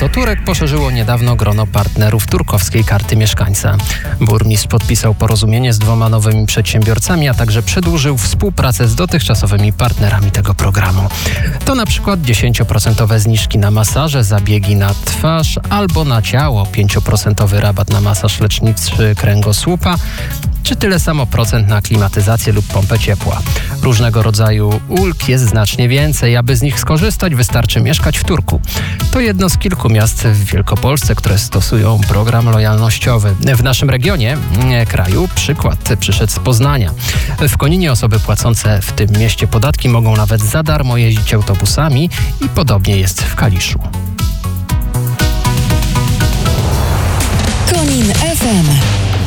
Miasto Turek poszerzyło niedawno grono partnerów turkowskiej karty mieszkańca. Burmistrz podpisał porozumienie z 2 nowymi przedsiębiorcami, a także przedłużył współpracę z dotychczasowymi partnerami tego programu. To na przykład 10% zniżki na masaże, zabiegi na twarz albo na ciało, 5% rabat na masaż leczniczy kręgosłupa, czy tyle samo procent na klimatyzację lub pompę ciepła. Różnego rodzaju ulg jest znacznie więcej. Aby z nich skorzystać, wystarczy mieszkać w Turku. To jedno z kilku miast w Wielkopolsce, które stosują program lojalnościowy. W naszym regionie kraju przykład przyszedł z Poznania. W Koninie osoby płacące w tym mieście podatki mogą nawet za darmo jeździć autobusami i podobnie jest w Kaliszu. Konin FM.